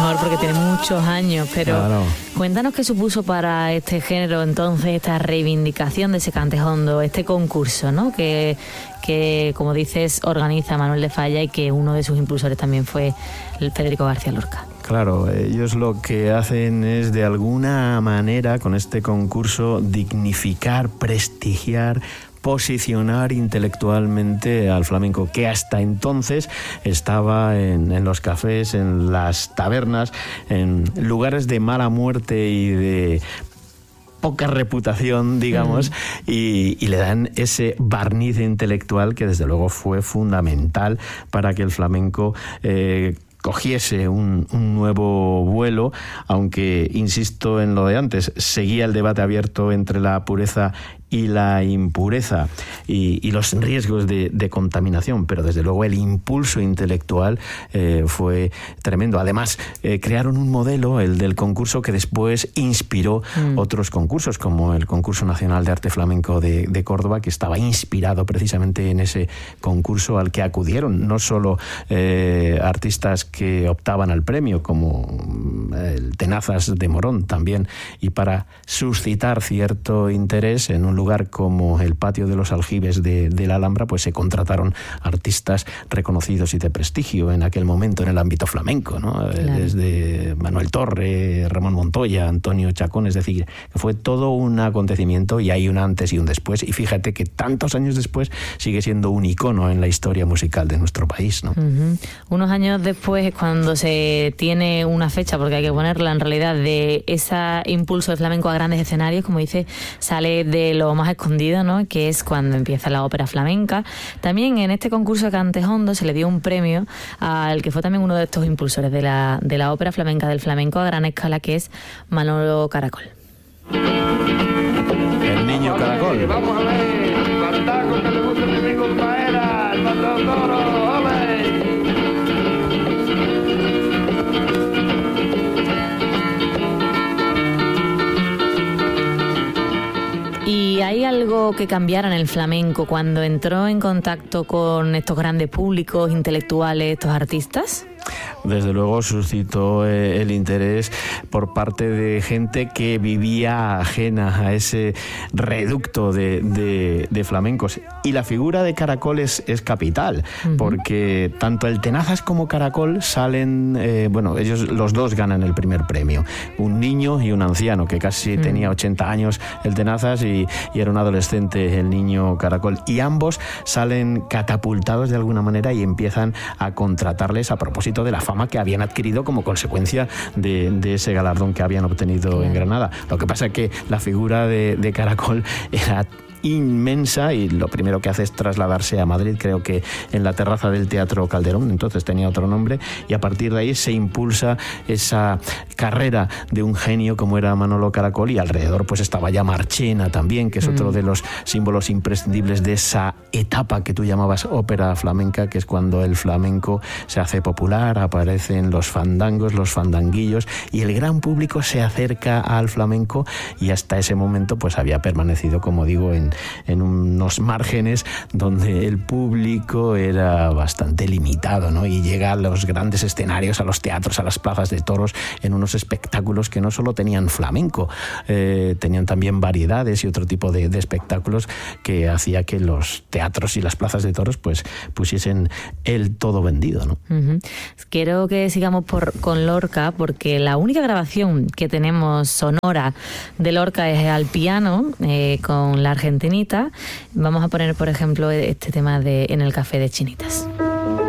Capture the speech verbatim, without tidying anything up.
mejor porque tiene muchos años, pero claro. Cuéntanos qué supuso para este género entonces esta reivindicación de ese cantejondo, este concurso, ¿no? Que, que como dices, organiza Manuel de Falla y que uno de sus impulsores también fue el Federico García Lorca. Claro, ellos lo que hacen es de alguna manera con este concurso dignificar, prestigiar, posicionar intelectualmente al flamenco, que hasta entonces estaba en, en los cafés, en las tabernas, en lugares de mala muerte y de poca reputación, digamos, mm. y, y le dan ese barniz intelectual que desde luego fue fundamental para que el flamenco eh, cogiese un, un nuevo vuelo, aunque, insisto en lo de antes, seguía el debate abierto entre la pureza y la impureza y, y los riesgos de, de contaminación, pero desde luego el impulso intelectual eh, fue tremendo. Además, eh, crearon un modelo, el del concurso, que después inspiró mm. otros concursos, como el Concurso Nacional de Arte Flamenco de, de Córdoba, que estaba inspirado precisamente en ese concurso al que acudieron no solo eh, artistas que optaban al premio, como el Tenazas de Morón también, y para suscitar cierto interés en un lugar como el Patio de los Aljibes de, de la Alhambra, pues se contrataron artistas reconocidos y de prestigio en aquel momento en el ámbito flamenco, ¿no? Claro. Desde Manuel Torre, Ramón Montoya, Antonio Chacón, es decir, que fue todo un acontecimiento y hay un antes y un después, y fíjate que tantos años después sigue siendo un icono en la historia musical de nuestro país, ¿no? Uh-huh. Unos años después es cuando se tiene una fecha, porque hay que ponerla en realidad, de ese impulso de flamenco a grandes escenarios, como dice, sale de lo más escondido, ¿no? Que es cuando empieza la ópera flamenca. También en este concurso de Cantejondo se le dio un premio al que fue también uno de estos impulsores de la, de la ópera flamenca, del flamenco a gran escala, que es Manolo Caracol. El niño Caracol. Vamos a ver, bandaco que le gusta mi amigo Maera, el patrón toro, ole. ¿Y hay algo que cambiara en el flamenco cuando entró en contacto con estos grandes públicos intelectuales, estos artistas? Desde luego suscitó eh, el interés por parte de gente que vivía ajena a ese reducto de, de, de flamencos. Y la figura de Caracol es, es capital, uh-huh. porque tanto el Tenazas como Caracol salen, eh, bueno, ellos los dos ganan el primer premio. Un niño y un anciano, que casi uh-huh. tenía ochenta años el Tenazas y, y era un adolescente el niño Caracol. Y ambos salen catapultados de alguna manera y empiezan a contratarles a propósito de la fama que habían adquirido como consecuencia de, de ese galardón que habían obtenido en Granada. Lo que pasa es que la figura de, de Caracol era inmensa y lo primero que hace es trasladarse a Madrid, creo que en la terraza del Teatro Calderón, entonces tenía otro nombre, y a partir de ahí se impulsa esa carrera de un genio como era Manolo Caracol, y alrededor pues estaba ya Marchena también, que es mm. otro de los símbolos imprescindibles de esa etapa que tú llamabas ópera flamenca, que es cuando el flamenco se hace popular, aparecen los fandangos, los fandanguillos, y el gran público se acerca al flamenco, y hasta ese momento pues había permanecido, como digo, en en unos márgenes donde el público era bastante limitado, ¿no? Y llega a los grandes escenarios, a los teatros, a las plazas de toros, en unos espectáculos que no solo tenían flamenco, eh, tenían también variedades y otro tipo de, de espectáculos que hacía que los teatros y las plazas de toros pues pusiesen el todo vendido, ¿no? Uh-huh. Quiero que sigamos por, con Lorca, porque la única grabación que tenemos sonora de Lorca es al piano, eh, con la Argentinita. Vamos a poner, por ejemplo, este tema de En el Café de Chinitas.